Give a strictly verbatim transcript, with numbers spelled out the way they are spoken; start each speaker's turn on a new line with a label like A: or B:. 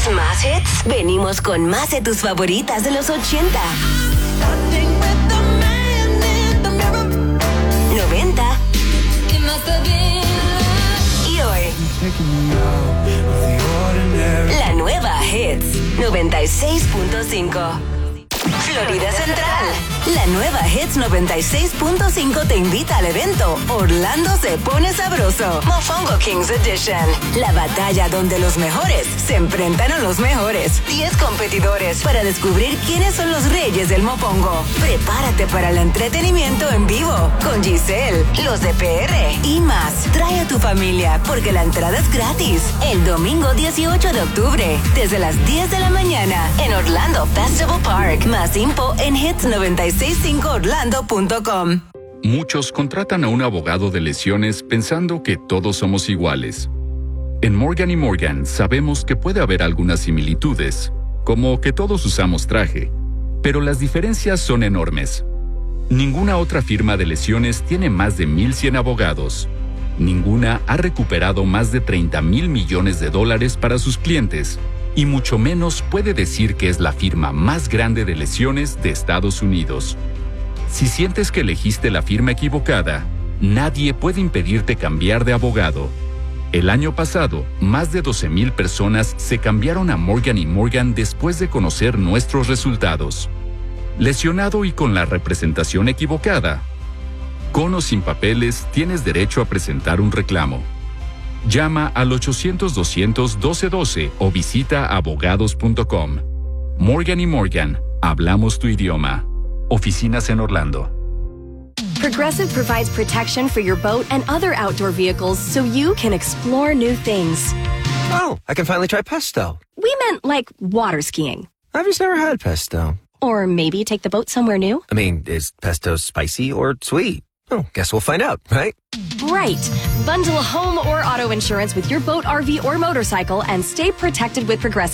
A: ¿Quieres más hits? Venimos con más de tus favoritas de los ochenta, noventa y hoy. La nueva Hits noventa y seis punto cinco. Florida Central. La nueva Hits noventa y seis punto cinco te invita al evento Orlando se pone sabroso, Mofongo Kings Edition. La batalla donde los mejores se enfrentan a los mejores. diez competidores para descubrir quiénes son los reyes del mopongo. Prepárate para el entretenimiento en vivo con Giselle, los de P R y más. Trae a tu familia porque la entrada es gratis. El domingo dieciocho de octubre, desde las diez de la mañana en Orlando Festival Park. Más info en hits noventa y seis punto cinco orlando punto com.
B: Muchos contratan a un abogado de lesiones pensando que todos somos iguales. En Morgan y Morgan sabemos que puede haber algunas similitudes, como que todos usamos traje, pero las diferencias son enormes. Ninguna otra firma de lesiones tiene más de mil cien abogados. Ninguna ha recuperado más de treinta mil millones de dólares para sus clientes, y mucho menos puede decir que es la firma más grande de lesiones de Estados Unidos. Si sientes que elegiste la firma equivocada, nadie puede impedirte cambiar de abogado. El año pasado, más de doce mil personas se cambiaron a Morgan y Morgan después de conocer nuestros resultados. Lesionado y con la representación equivocada. Con o sin papeles, tienes derecho a presentar un reclamo. Llama al ochocientos, doscientos, doce doce o visita abogados punto com. Morgan y Morgan, hablamos tu idioma. Oficinas en Orlando.
C: Progressive provides protection for your boat and other outdoor vehicles so you can explore new things.
D: Oh, I can finally try pesto.
C: We meant like water skiing.
D: I've just never had pesto.
C: Or maybe take the boat somewhere new.
D: I mean, is pesto spicy or sweet? Oh, guess we'll find out, right?
C: Right. Bundle home or auto insurance with your boat, R V, or motorcycle and stay protected with Progressive.